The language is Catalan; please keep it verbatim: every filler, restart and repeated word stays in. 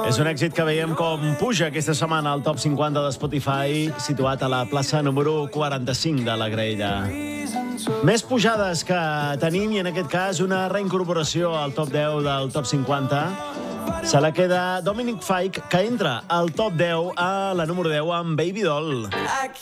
És un èxit que veiem com puja aquesta setmana al top cinquanta de Spotify, situat a la plaça número quaranta-cinc de la graella. Més pujades que tenim, i en aquest cas una reincorporació al top deu del top cinquanta. Se la queda Dominic Fike, que entra al top deu a la número deu amb Baby Doll.